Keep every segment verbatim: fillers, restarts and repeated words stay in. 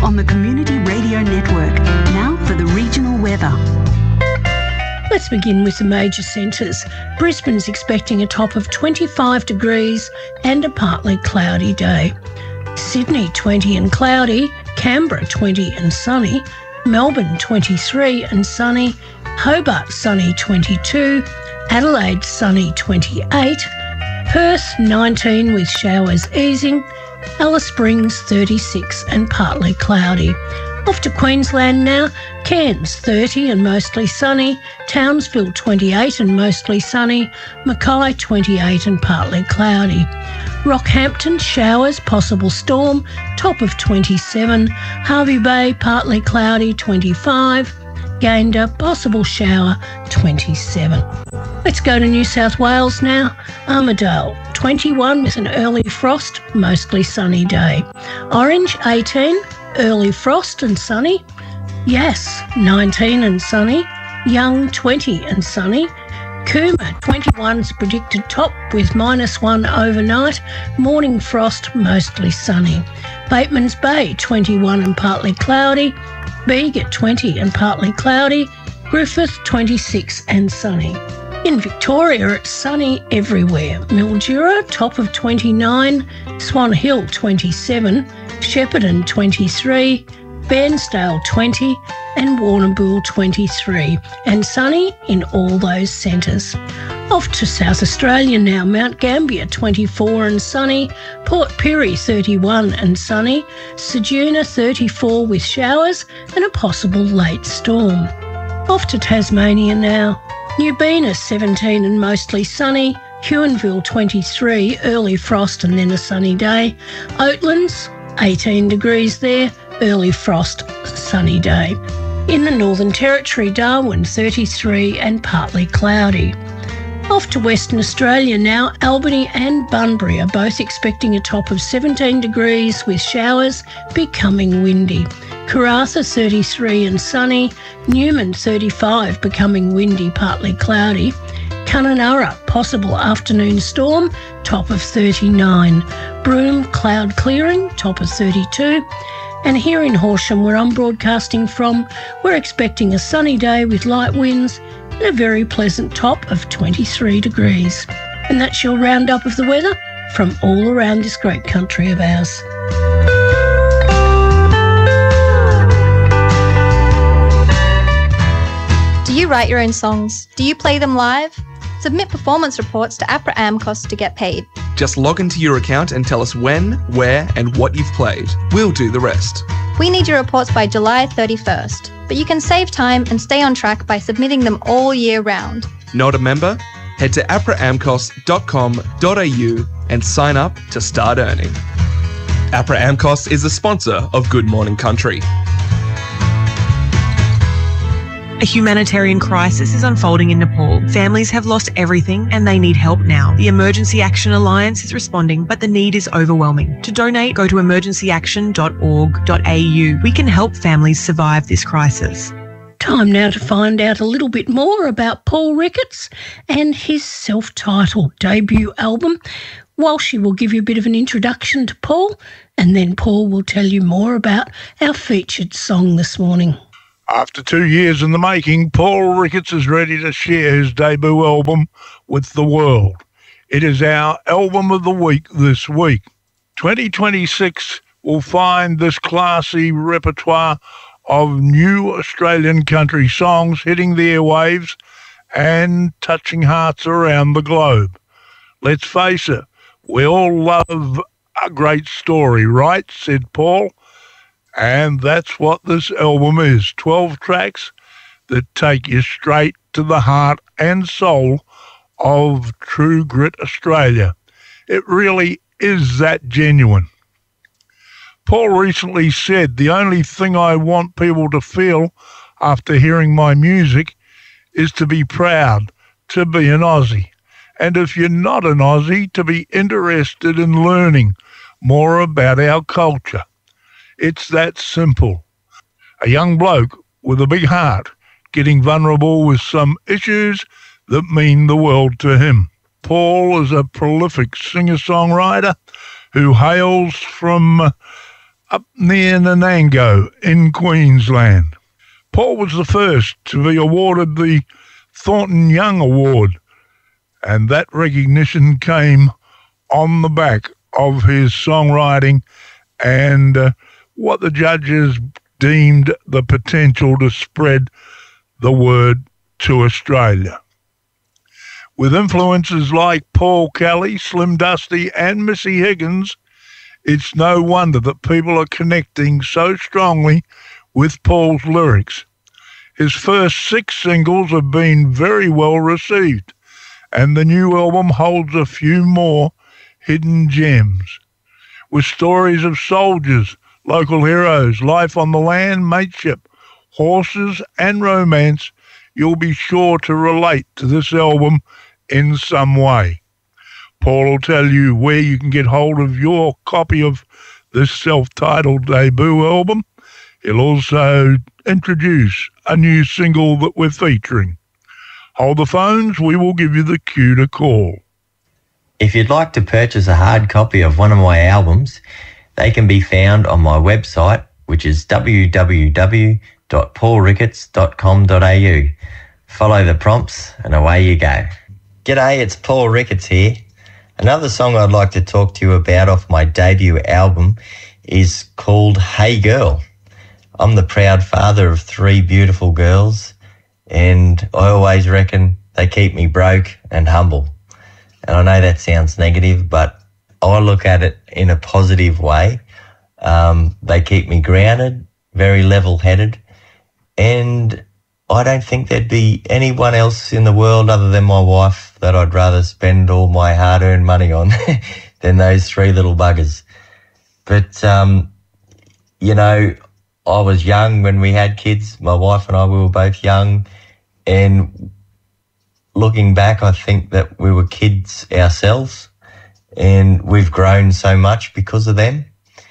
on the Community Radio Network. Now for the regional weather. Let's begin with the major centres. Brisbane's expecting a top of twenty-five degrees and a partly cloudy day. Sydney twenty and cloudy, Canberra twenty and sunny, Melbourne twenty-three and sunny, Hobart sunny twenty-two, Adelaide sunny twenty-eight, Perth nineteen with showers easing, Alice Springs thirty-six and partly cloudy. Off to Queensland now, Cairns thirty and mostly sunny, Townsville twenty-eight and mostly sunny, Mackay twenty-eight and partly cloudy. Rockhampton showers, possible storm, top of twenty-seven, Hervey Bay partly cloudy twenty-five, Gayndah possible shower twenty-seven. Let's go to New South Wales now. Armidale twenty-one with an early frost, mostly sunny day. Orange eighteen, early frost and sunny. Yass nineteen and sunny. Young twenty and sunny. Cooma twenty-one is predicted top with minus one overnight. Morning frost, mostly sunny. Batemans Bay twenty-one and partly cloudy. Bega twenty and partly cloudy. Griffith twenty-six and sunny. In Victoria, it's sunny everywhere. Mildura, top of twenty-nine, Swan Hill twenty-seven, Shepparton twenty-three, Bairnsdale twenty and Warrnambool twenty-three, and sunny in all those centres. Off to South Australia now. Mount Gambier twenty-four and sunny, Port Pirie thirty-one and sunny, Ceduna thirty-four with showers and a possible late storm. Off to Tasmania now. Newbena seventeen and mostly sunny, Huonville twenty-three, early frost and then a sunny day. Oatlands eighteen degrees there, early frost, sunny day. In the Northern Territory, Darwin thirty-three and partly cloudy. Off to Western Australia now. Albany and Bunbury are both expecting a top of seventeen degrees with showers, becoming windy. Karratha thirty-three and sunny, Newman thirty-five, becoming windy, partly cloudy. Kununurra, possible afternoon storm, top of thirty-nine. Broome, cloud clearing, top of thirty-two. And here in Horsham, where I'm broadcasting from, we're expecting a sunny day with light winds and a very pleasant top of twenty-three degrees. And that's your roundup of the weather from all around this great country of ours. Do you write your own songs? Do you play them live? Submit performance reports to APRA AMCOS to get paid. Just log into your account and tell us when, where and what you've played. We'll do the rest. We need your reports by July thirty-first, but you can save time and stay on track by submitting them all year round. Not a member? Head to apra amcos dot com dot a u and sign up to start earning. APRA AMCOS is a sponsor of Good Morning Country. A humanitarian crisis is unfolding in Nepal. Families have lost everything and they need help now. The Emergency Action Alliance is responding, but the need is overwhelming. To donate, go to emergency action dot org dot a u. We can help families survive this crisis. Time now to find out a little bit more about Paul Ricketts and his self-titled debut album. Walshy will give you a bit of an introduction to Paul, and then Paul will tell you more about our featured song this morning. After two years in the making, Paul Ricketts is ready to share his debut album with the world. It is our album of the week this week. twenty twenty-six will find this classy repertoire of new Australian country songs hitting the airwaves and touching hearts around the globe. Let's face it, we all love a great story, right? Said Paul. And that's what this album is, twelve tracks that take you straight to the heart and soul of True Grit Australia. It really is that genuine. Paul recently said, the only thing I want people to feel after hearing my music is to be proud to be an Aussie. And if you're not an Aussie, to be interested in learning more about our culture. It's that simple. A young bloke with a big heart getting vulnerable with some issues that mean the world to him. Paul is a prolific singer-songwriter who hails from up near Nanango in Queensland. Paul was the first to be awarded the Thornton Young Award, and that recognition came on the back of his songwriting and uh, what the judges deemed the potential to spread the word to Australia. With influences like Paul Kelly, Slim Dusty and Missy Higgins, it's no wonder that people are connecting so strongly with Paul's lyrics. His first six singles have been very well received, and the new album holds a few more hidden gems. With stories of soldiers, local heroes, life on the land, mateship, horses and romance, you'll be sure to relate to this album in some way. Paul will tell you where you can get hold of your copy of this self-titled debut album. He'll also introduce a new single that we're featuring. Hold the phones, we will give you the cue to call. If you'd like to purchase a hard copy of one of my albums, they can be found on my website, which is w w w dot paul ricketts dot com dot a u. Follow the prompts and away you go. G'day, it's Paul Ricketts here. Another song I'd like to talk to you about off my debut album is called Hey Girl. I'm the proud father of three beautiful girls, and I always reckon they keep me broke and humble. And I know that sounds negative, but I look at it in a positive way. Um, they keep me grounded, very level-headed, and I don't think there'd be anyone else in the world other than my wife that I'd rather spend all my hard-earned money on than those three little buggers. But, um, you know, I was young when we had kids. My wife and I, we were both young. And looking back, I think that we were kids ourselves. And we've grown so much because of them.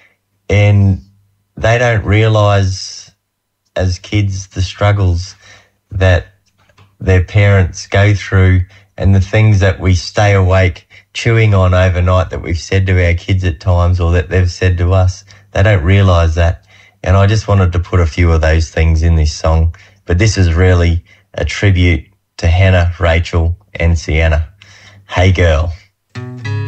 And they don't realise as kids the struggles that their parents go through and the things that we stay awake chewing on overnight that we've said to our kids at times or that they've said to us. They don't realise that. And I just wanted to put a few of those things in this song. But this is really a tribute to Hannah, Rachel and Sienna. Hey Girl.